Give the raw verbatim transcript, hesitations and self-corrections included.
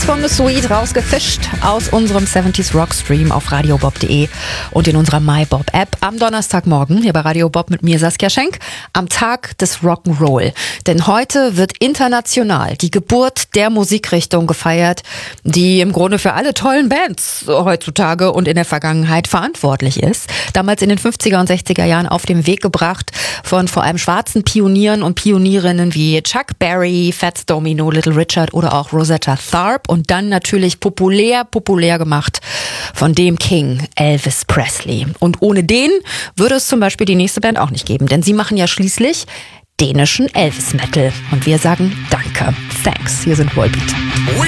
from the Suite rausgefischt aus unserem siebziger Rock Stream auf radiobob punkt de und in unserer MyBob App am Donnerstagmorgen hier bei Radio Bob mit mir Saskia Schenk am Tag des Rock'n'Roll. Denn heute wird international die Geburt der Musikrichtung gefeiert, die im Grunde für alle tollen Bands heutzutage und in der Vergangenheit verantwortlich ist. Damals in den fünfziger und sechziger Jahren auf den Weg gebracht von vor allem schwarzen Pionieren und Pionierinnen wie Chuck Berry, Fats Domino, Little Richard oder auch Rosetta Tharpe und dann natürlich populär, populär gemacht von dem King Elvis Presley. Und ohne den würde es zum Beispiel die nächste Band auch nicht geben, denn sie machen ja schließlich dänischen Elvis Metal. Und wir sagen Danke. Thanks. Hier sind Volbeat.